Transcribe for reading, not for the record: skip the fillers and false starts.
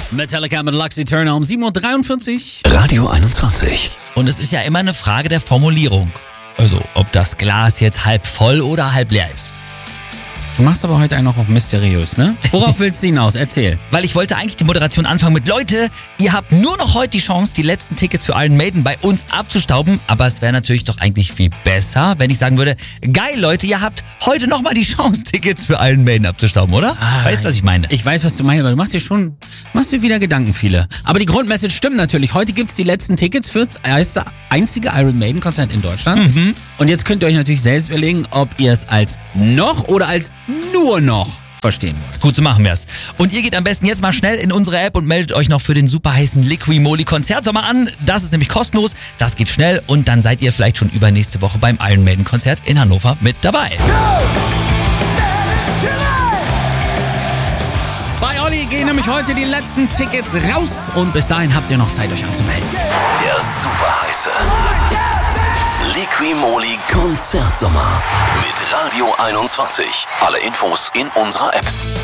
Metallica mit Lux Eterna um 7:43 Uhr. Radio 21. Und es ist ja immer eine Frage der Formulierung. Also, ob das Glas jetzt halb voll oder halb leer ist. Du machst aber heute einen noch auf mysteriös, ne? Worauf willst du hinaus? Erzähl. Weil ich wollte eigentlich die Moderation anfangen mit: Leute, ihr habt nur noch heute die Chance, die letzten Tickets für Iron Maiden bei uns abzustauben. Aber es wäre natürlich doch eigentlich viel besser, wenn ich sagen würde: Geil, Leute, ihr habt heute nochmal die Chance, Tickets für Iron Maiden abzustauben, oder? Weißt du, was ich meine? Ich weiß, was du meinst, aber du machst dir wieder Gedanken, viele. Aber die Grundmessage stimmt natürlich. Heute gibt's die letzten Tickets fürs erste, einzige Iron Maiden Konzert in Deutschland. Und jetzt könnt ihr euch natürlich selbst überlegen, ob ihr es als noch oder als nur noch verstehen wollt. Gut, so machen wir's. Und ihr geht am besten jetzt mal schnell in unsere App und meldet euch noch für den super heißen Liqui-Moly Konzertsommer an. Das ist nämlich kostenlos, das geht schnell und dann seid ihr vielleicht schon übernächste Woche beim Iron Maiden Konzert in Hannover mit dabei. Bei Olli gehen nämlich heute die letzten Tickets raus und bis dahin habt ihr noch Zeit, euch anzumelden. Der super heiße Liqui-Moly Konzertsommer mit Radio 21. Alle Infos in unserer App.